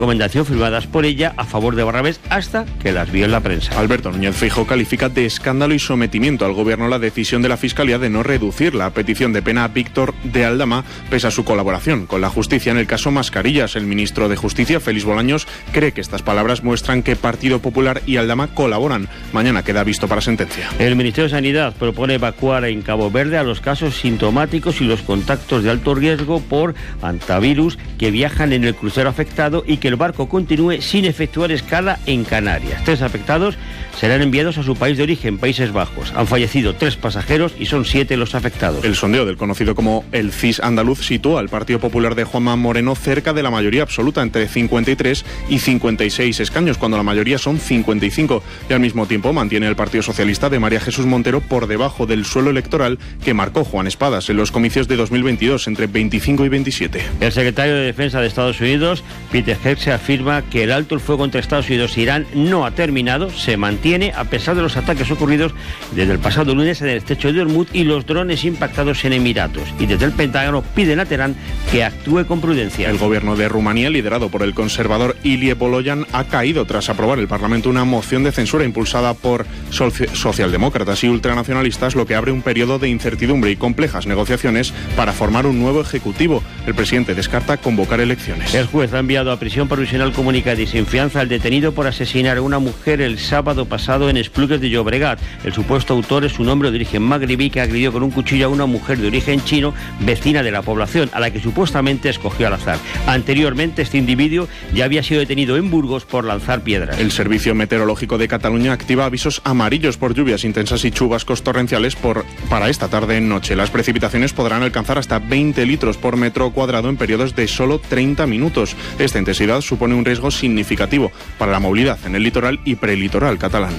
recomendación firmadas por ella a favor de Barrabés hasta que las vio en la prensa. Alberto Núñez Feijóo califica de escándalo y sometimiento al gobierno la decisión de la Fiscalía de no reducir la petición de pena a Víctor de Aldama pese a su colaboración con la justicia en el caso Mascarillas. El ministro de Justicia, Félix Bolaños, cree que estas palabras muestran que Partido Popular y Aldama colaboran. Mañana queda visto para sentencia. El Ministerio de Sanidad propone evacuar en Cabo Verde a los casos sintomáticos y los contactos de alto riesgo por hantavirus que viajan en el crucero afectado y que el barco continúe sin efectuar escala en Canarias. 3 afectados serán enviados a su país de origen, Países Bajos. Han fallecido 3 pasajeros y son 7 los afectados. El sondeo del conocido como el CIS andaluz sitúa al Partido Popular de Juanma Moreno cerca de la mayoría absoluta, entre 53 y 56 escaños, cuando la mayoría son 55. Y al mismo tiempo mantiene el Partido Socialista de María Jesús Montero por debajo del suelo electoral que marcó Juan Espadas en los comicios de 2022, entre 25 y 27. El secretario de Defensa de Estados Unidos, Peter Hegseth, afirma que el alto el fuego entre Estados Unidos e Irán no ha terminado, se mantiene a pesar de los ataques ocurridos desde el pasado lunes en el estrecho de Hormuz y los drones impactados en Emiratos. Y desde el Pentágono piden a Teherán que actúe con prudencia. El gobierno de Rumanía, liderado por el conservador Ilie Boloyan, ha caído tras aprobar el Parlamento una moción de censura impulsada por socialdemócratas y ultranacionalistas, lo que abre un periodo de incertidumbre y complejas negociaciones para formar un nuevo ejecutivo. El presidente descarta convocar elecciones. El juez ha enviado a prisión provisional comunicada y sin fianza al detenido por asesinar a una mujer el sábado pasado en Esplugues de Llobregat. El supuesto autor es un hombre de origen magrebí que agredió con un cuchillo a una mujer de origen chino, vecina de la población, a la que supuestamente escogió al azar. Anteriormente, este individuo ya había sido detenido en Burgos por lanzar piedras. El Servicio Meteorológico de Cataluña activa avisos amarillos por lluvias intensas y chubascos torrenciales para esta tarde en noche. Las precipitaciones podrán alcanzar hasta 20 litros por metro cuadrado en periodos de solo 30 minutos. Esta intensidad supone un riesgo significativo para la movilidad en el litoral y prelitoral catalán.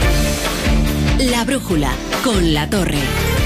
La brújula con La Torre.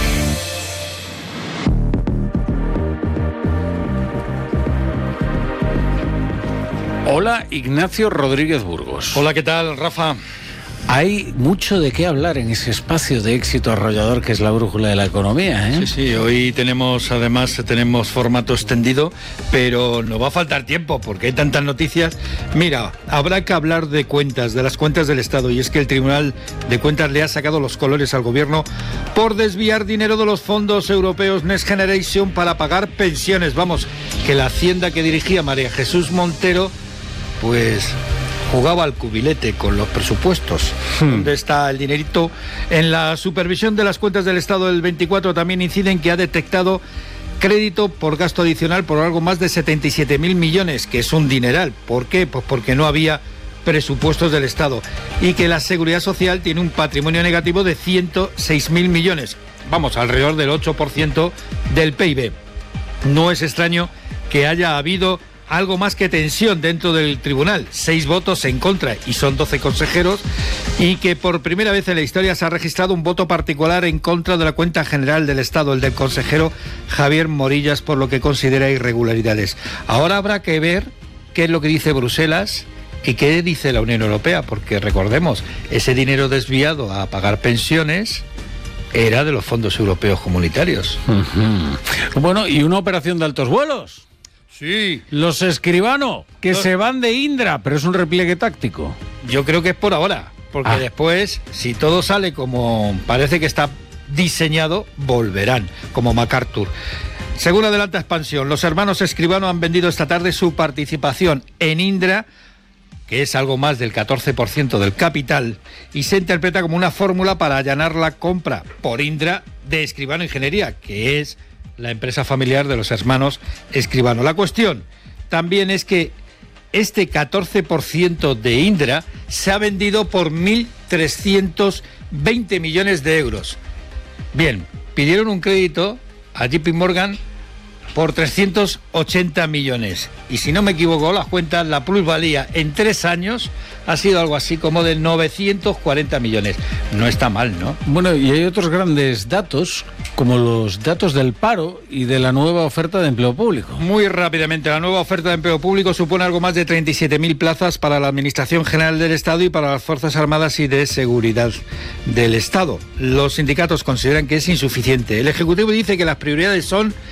Hola, Ignacio Rodríguez Burgos. Hola, ¿qué tal, Rafa? Hay mucho de qué hablar en ese espacio de éxito arrollador que es la brújula de la economía, ¿eh? Sí, hoy tenemos formato extendido, pero nos va a faltar tiempo porque hay tantas noticias. Mira, habrá que hablar de cuentas, de las cuentas del Estado, y es que el Tribunal de Cuentas le ha sacado los colores al gobierno por desviar dinero de los fondos europeos Next Generation para pagar pensiones. Vamos, que la hacienda que dirigía María Jesús Montero, pues jugaba al cubilete con los presupuestos. ¿Dónde está el dinerito? En la supervisión de las cuentas del Estado del 24 también inciden que ha detectado crédito por gasto adicional por algo más de 77.000 millones, que es un dineral. ¿Por qué? Pues porque no había presupuestos del Estado. Y que la Seguridad Social tiene un patrimonio negativo de 106.000 millones. Vamos, alrededor del 8% del PIB. No es extraño que haya habido algo más que tensión dentro del tribunal, 6 votos en contra y son 12 consejeros, y que por primera vez en la historia se ha registrado un voto particular en contra de la cuenta general del Estado, el del consejero Javier Morillas, por lo que considera irregularidades. Ahora habrá que ver qué es lo que dice Bruselas y qué dice la Unión Europea, porque recordemos, ese dinero desviado a pagar pensiones era de los fondos europeos comunitarios. Bueno, y una operación de altos vuelos. Sí. Los Escribano, que se van de Indra, pero es un repliegue táctico. Yo creo que es por ahora, porque después, si todo sale como parece que está diseñado, volverán, como MacArthur. Según adelanta Expansión, los hermanos Escribano han vendido esta tarde su participación en Indra, que es algo más del 14% del capital, y se interpreta como una fórmula para allanar la compra por Indra de Escribano Ingeniería, que es la empresa familiar de los hermanos Escribano. La cuestión también es que este 14% de Indra se ha vendido por 1.320 millones de euros. Bien, pidieron un crédito a JP Morgan por 380 millones. Y si no me equivoco, las cuentas, la plusvalía en 3 años ha sido algo así como de 940 millones. No está mal, ¿no? Bueno, y hay otros grandes datos, como los datos del paro y de la nueva oferta de empleo público. Muy rápidamente, la nueva oferta de empleo público supone algo más de 37.000 plazas para la Administración General del Estado y para las Fuerzas Armadas y de Seguridad del Estado. Los sindicatos consideran que es insuficiente. El Ejecutivo dice que las prioridades son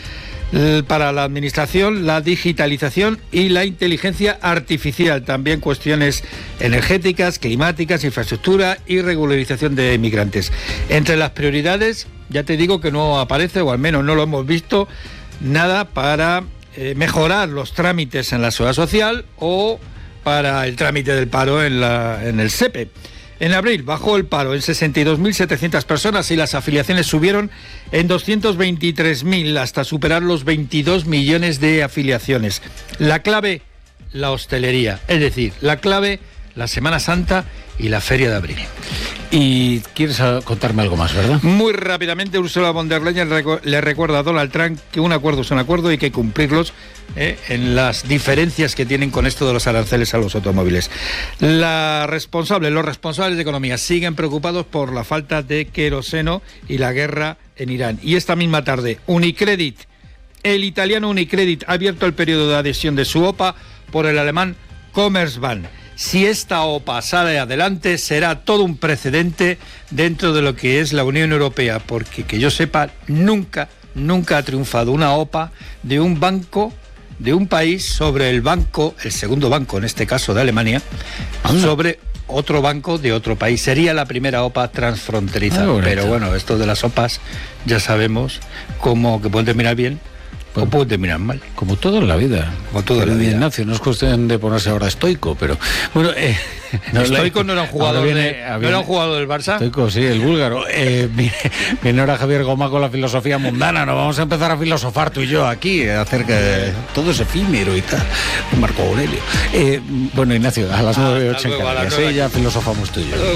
para la administración, la digitalización y la inteligencia artificial. También cuestiones energéticas, climáticas, infraestructura y regularización de migrantes. Entre las prioridades, ya te digo que no aparece, o al menos no lo hemos visto, nada para mejorar los trámites en la seguridad social o para el trámite del paro en el SEPE. En abril bajó el paro en 62.700 personas y las afiliaciones subieron en 223.000 hasta superar los 22 millones de afiliaciones. La clave, la hostelería, es decir, la clave, la Semana Santa y la Feria de Abril. Y quieres contarme algo más, ¿verdad? Muy rápidamente, Ursula von der Leyen le recuerda a Donald Trump que un acuerdo es un acuerdo y hay que cumplirlos en las diferencias que tienen con esto de los aranceles a los automóviles. Los responsables de economía siguen preocupados por la falta de queroseno y la guerra en Irán. Y esta misma tarde, el italiano Unicredit ha abierto el periodo de adhesión de su OPA por el alemán Commerzbank. Si esta OPA sale adelante, será todo un precedente dentro de lo que es la Unión Europea, porque que yo sepa, nunca ha triunfado una OPA de un banco, de un país sobre el banco, el segundo banco, en este caso de Alemania, sobre otro banco de otro país. Sería la primera OPA transfronteriza. Pero bueno, esto de las OPAs ya sabemos cómo que pueden terminar bien o puede terminar mal. Como todo en la vida. Como todo en la vida. Ignacio, no es cuestión de ponerse ahora estoico, pero... Bueno, Stoico no era un jugador ¿no era un jugador del Barça? Stoico, sí, el búlgaro. Viene ahora Javier Goma con la filosofía mundana. No vamos a empezar a filosofar tú y yo aquí acerca de todo ese efímero y tal. Marco Aurelio. Bueno, Ignacio, a las 9:08 en Canarias. Sí, ya filosofamos tú y yo.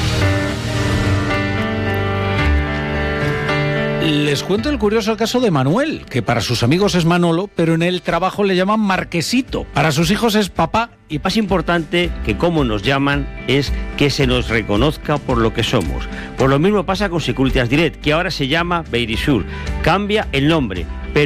Les cuento el curioso caso de Manuel, que para sus amigos es Manolo, pero en el trabajo le llaman Marquesito. Para sus hijos es papá. Y más importante que cómo nos llaman es que se nos reconozca por lo que somos. Por lo mismo pasa con Securitas Direct, que ahora se llama Verisur. Cambia el nombre,